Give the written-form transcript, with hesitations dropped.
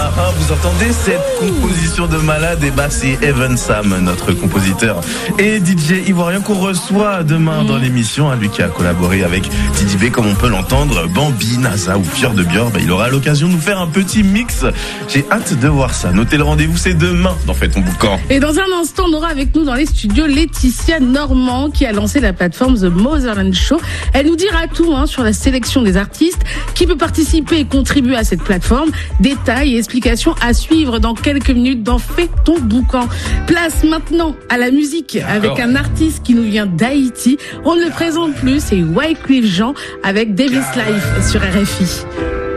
Vous entendez cette composition de malade? Et bah c'est Evan Sam, notre compositeur et DJ ivoirien qu'on reçoit demain dans l'émission, lui qui a collaboré avec Didi B, comme on peut l'entendre, Bambi, NASA ou Pierre de Bior. Il aura l'occasion de nous faire un petit mix. J'ai hâte de voir ça. Notez le rendez-vous, c'est demain dans Fais ton boucan. Et dans un instant, on aura avec nous dans les studios Laetitia Normand qui a lancé la plateforme The Motherland Show. Elle nous dira tout sur la sélection des artistes, qui peut participer et contribuer à cette plateforme. Détails et explications à suivre dans quelques minutes dans Fais ton boucan. Place maintenant à la musique avec un artiste qui nous vient d'Haïti. On ne le présente plus, c'est Wyclef Jean avec Davis Life sur RFI.